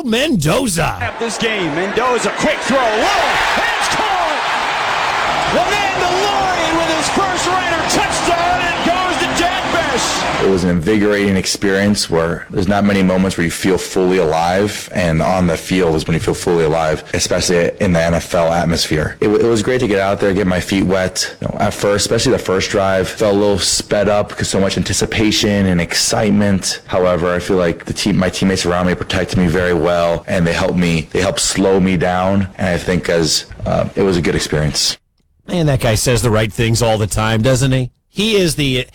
Mendoza. At this game, Mendoza, quick throw, low, and it's caught! The Mandalorian with his first Raider touchdown, and it goes to Jack Bech. It was an invigorating experience where there's not many moments where you feel fully alive, and on the field is when you feel fully alive, especially in the NFL atmosphere. It was great to get out there, get my feet wet. At first, especially the first drive, felt a little sped up because so much anticipation and excitement. However, I feel like my teammates around me protected me very well, and they helped slow me down, and I think it was a good experience. Man, that guy says the right things all the time, doesn't he? He is the...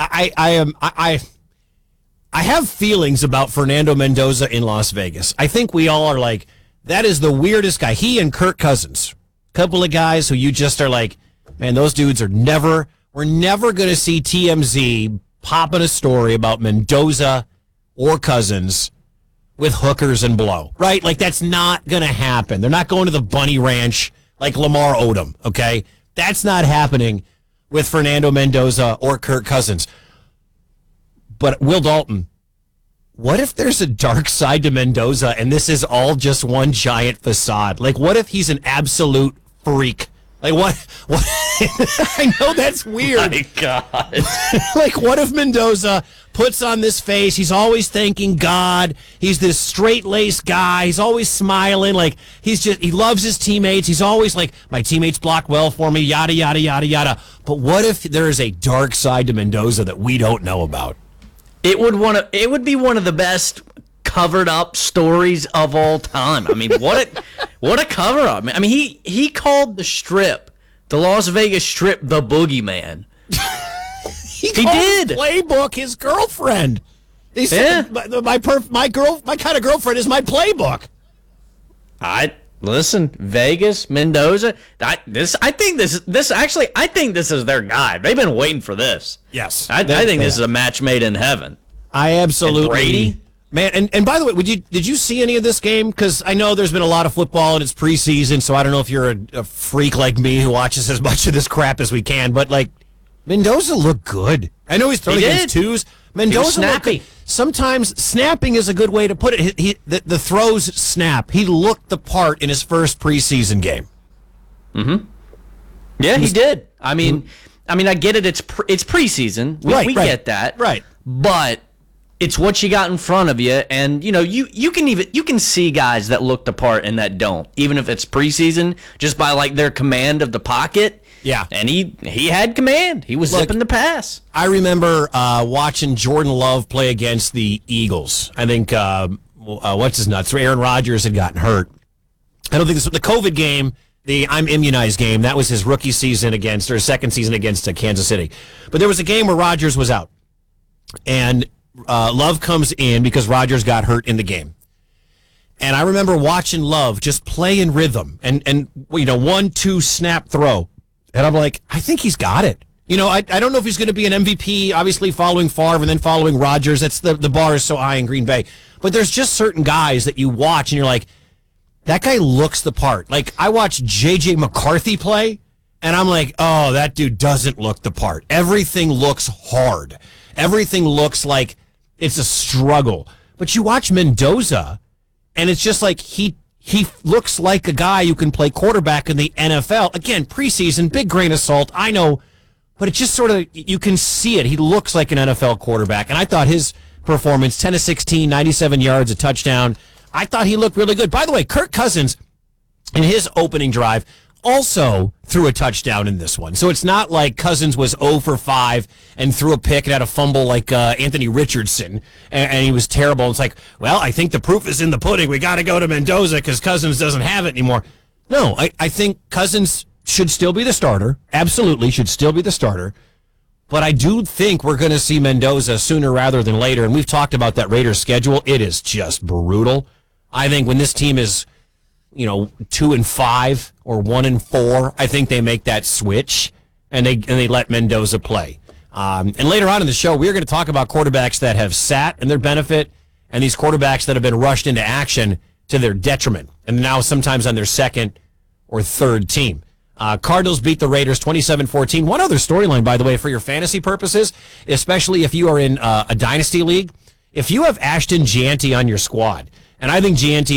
I have feelings about Fernando Mendoza in Las Vegas. I think we all are like, that is the weirdest guy. He and Kirk Cousins, a couple of guys who you just are like, man, those dudes we're never going to see TMZ popping a story about Mendoza or Cousins with hookers and blow, right? Like, that's not going to happen. They're not going to the Bunny Ranch like Lamar Odom, okay? That's not happening with Fernando Mendoza or Kirk Cousins. But Will Dalton, what if there's a dark side to Mendoza and this is all just one giant facade? Like, what if he's an absolute freak? Like, what? I know that's weird. My God. Like, what if Mendoza puts on this face? He's always thanking God. He's this straight-laced guy. He's always smiling. Like, he loves his teammates. He's always like, my teammates block well for me, yada, yada, yada, yada. But what if there is a dark side to Mendoza that we don't know about? It would be one of the best covered up stories of all time. I mean, what a cover up. I mean, he called the Strip, the Las Vegas Strip, the boogeyman. He did. His playbook his girlfriend. He said, my kind of girlfriend is my playbook. Listen, Vegas, Mendoza. I think this is their guy. They've been waiting for this. Yes, I think this is a match made in heaven. I absolutely. And Brady, man, and by the way, did you see any of this game? Because I know there's been a lot of football and it's preseason, so I don't know if you're a freak like me who watches as much of this crap as we can. But like, Mendoza looked good. I know he's throwing against twos. Mendoza snappy. Sometimes snapping is a good way to put it. The throws snap. He looked the part in his first preseason game. Mm-hmm. Yeah, he did. I mean, I get it. It's preseason. We get that. Right. But it's what you got in front of you, and you can see guys that look the part and that don't, even if it's preseason, just by like their command of the pocket. Yeah, and he had command. He was zipping the pass. I remember watching Jordan Love play against the Eagles. I think what's his nuts? Aaron Rodgers had gotten hurt. I don't think this was the COVID game. The I'm immunized game. That was his rookie season against, or his second season against Kansas City. But there was a game where Rodgers was out, and Love comes in because Rodgers got hurt in the game. And I remember watching Love just play in rhythm and 1-2 snap throw. And I'm like, I think he's got it. I don't know if he's going to be an MVP, obviously following Favre and then following Rodgers. That's the bar is so high in Green Bay. But there's just certain guys that you watch and you're like, that guy looks the part. Like, I watched J.J. McCarthy play, and I'm like, oh, that dude doesn't look the part. Everything looks hard. Everything looks like it's a struggle. But you watch Mendoza, and it's just like he looks like a guy who can play quarterback in the NFL. Again, preseason, big grain of salt, I know, but it's just sort of, you can see it. He looks like an NFL quarterback, and I thought his performance, 10 of 16, 97 yards, a touchdown, I thought he looked really good. By the way, Kirk Cousins, in his opening drive, also threw a touchdown in this one. So it's not like Cousins was 0 for 5 and threw a pick and had a fumble like Anthony Richardson, and he was terrible. It's like, well, I think the proof is in the pudding. We got to go to Mendoza because Cousins doesn't have it anymore. No, I think Cousins should still be the starter. Absolutely should still be the starter. But I do think we're going to see Mendoza sooner rather than later. And we've talked about that Raiders schedule. It is just brutal. I think when this team is 2-5 or 1-4, I think they make that switch and they let Mendoza play. And later on in the show, we're going to talk about quarterbacks that have sat in their benefit and these quarterbacks that have been rushed into action to their detriment and now sometimes on their second or third team. Cardinals beat the Raiders 27-14. One other storyline, by the way, for your fantasy purposes, especially if you are in a dynasty league, if you have Ashton Gianti on your squad, and I think Gianti